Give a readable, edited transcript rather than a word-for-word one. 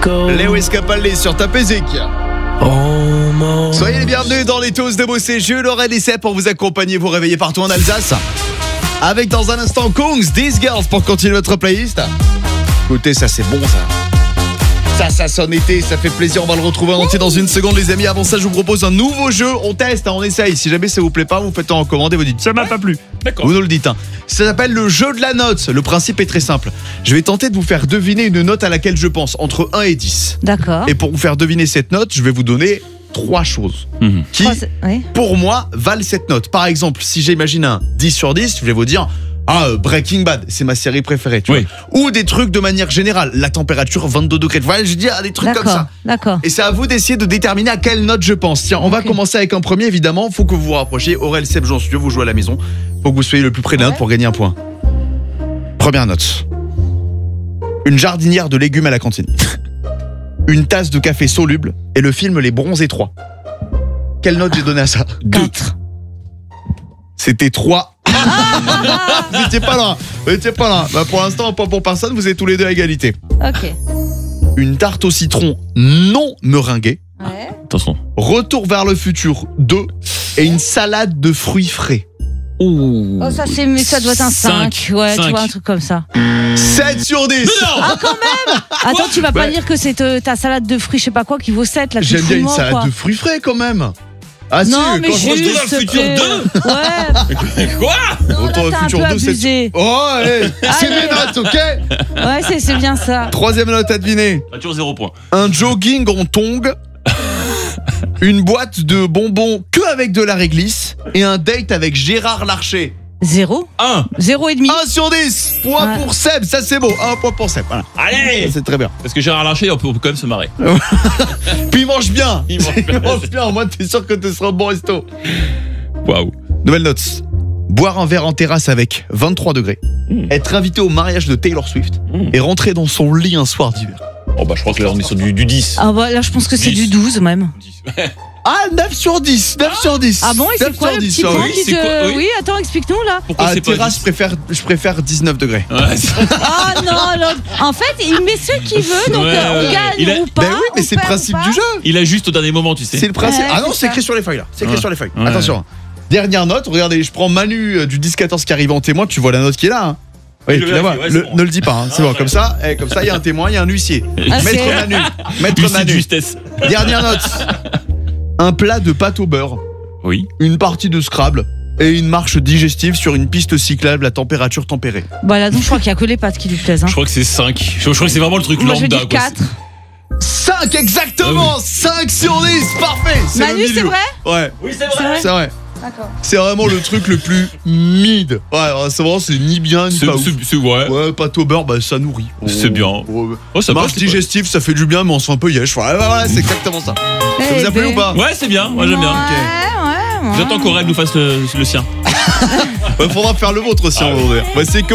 Lewis Capaldi sur Top Music. Soyez les bienvenus dans les Tous de Bossé. Je Laurel et Seb pour vous accompagner, vous réveiller partout en Alsace. Avec dans un instant Kungs, These Girls pour continuer votre playlist. Écoutez, ça c'est bon ça. Ça sonne été, ça fait plaisir, on va le retrouver en entier dans une seconde les amis. Avant ça je vous propose un nouveau jeu, on teste, on essaye. Si jamais ça vous plaît pas, vous faites en commande et vous dites ça m'a pas plu. D'accord. Vous nous le dites. Ça s'appelle le jeu de la note. Le principe est très simple. Je vais tenter de vous faire deviner une note à laquelle je pense, entre 1 et 10. D'accord. Et pour vous faire deviner cette note, je vais vous donner 3 choses qui, Oui. pour moi, valent cette note. Par exemple, si j'imagine un 10 sur 10, je vais vous dire Breaking Bad, c'est ma série préférée, tu vois. Ou des trucs de manière générale, la température 22 degrés. Voilà, je dis des trucs comme ça. D'accord. Et c'est à vous d'essayer de déterminer à quelle note je pense. Tiens, on va commencer avec un premier, évidemment. Faut que vous vous rapprochiez. Aurel, Seb, Jean Studio, vous jouez à la maison. Faut que vous soyez le plus près de la note pour gagner un point. Première note. Une jardinière de légumes à la cantine. Une tasse de café soluble et le film Les Bronzés 3. Quelle note j'ai donné à ça? 4. C'était 3. Vous étiez pas loin. Bah, pour l'instant, pas pour personne, vous êtes tous les deux à égalité. Ok. Une tarte au citron non meringuée. Ouais. Attention. Retour vers le futur 2 et une salade de fruits frais. Oh, ça c'est, mais ça doit être un 5. Ouais, 5. tu vois, un truc comme ça. 7 sur 10. Ah, quand même. Attends, tu vas pas dire que c'est ta salade de fruits, je sais pas quoi, qui vaut 7 là. J'aime bien une salade de fruits frais quand même. Ah non, si, mais quand juste, je dans le futur 2. Ouais. Quoi? Non, Retour là, au t'as futur un peu 2, c'est... abusé. Oh, hey, c'est Allez. mes notes, ok? Ouais, c'est bien ça. Troisième note à deviner. Toujours 0 point. Un jogging en tongs, une boîte de bonbons que avec de la réglisse et un date avec Gérard Larcher. 0. 1. 0,5. 1 sur 10. Point pour Seb, ça c'est beau. 1 point pour Seb, voilà. Allez. C'est très bien. Parce que Gérard Larcher, on peut quand même se marrer. Puis il mange bien. Il mange bien. Au moins t'es sûr que tu seras au bon resto. Waouh. Nouvelle note. Boire un verre en terrasse avec 23 degrés. Être invité au mariage de Taylor Swift. Et rentrer dans son lit un soir d'hiver. Oh bah je crois que là on est sur du 10. Ah bah là, je pense que c'est 10. du 12 même. 10. Ah, 9 sur 10. 9 sur 10. Ah bon, et c'est 9 quoi sur le 10, petit point oui, qui c'est quoi, te... oui. Oui, attends, explique-nous là. Pourquoi À c'est pas terrasse, 10? je préfère 19 degrés. Ouais, c'est- Ah non, l'autre. En fait, il met ce qu'il veut, donc Ouais, on ouais. gagne Il a- ou pas. Ben oui, mais on c'est le perd principe ou pas. du jeu. Il a juste au dernier moment, tu sais. C'est le principe. Ouais, Ah non, c'est c'est ça. écrit sur les feuilles là. C'est écrit Ouais. sur les feuilles. Ouais. Attention. Dernière note, regardez, je prends Manu du 10-14 qui arrive en témoin, tu vois la note qui est là. Hein. Oui, Je tu la vois. vérifie, ouais, c'est bon. Ne le dis pas, hein. C'est bon. Comme ça, il y a un témoin, il y a un huissier. Ah, Maître c'est- Manu. Maître Huissier de Manu. justesse. Dernière note. Un plat de pâte au beurre, Oui. une partie de Scrabble et une marche digestive sur une piste cyclable à température tempérée. Bah là, donc je crois qu'il y a que les pâtes qui lui plaisent. Hein. Je crois que c'est 5. Je crois que c'est vraiment le truc Moi, je vais lambda. dire 4. 5 exactement. 5 sur 10. Parfait. C'est Manu, le c'est milieu. vrai? Ouais, Oui, c'est C'est vrai? c'est vrai. D'accord. C'est vraiment le truc le plus mid. Ouais, c'est vraiment, c'est ni bien ni pas ouf. C'est ouais. Ouais, pâte au beurre, bah ça nourrit. C'est bien. Oh, ça Marche passe, digestive, ça fait du bien, mais on se fait un peu yesh. Voilà, c'est exactement ça. Ça vous a plu ou pas? Ouais, c'est bien. Moi, j'aime bien. Ouais. J'attends qu'Aurel nous fasse le sien. Faudra faire le vôtre aussi, on va ouvrir. Voici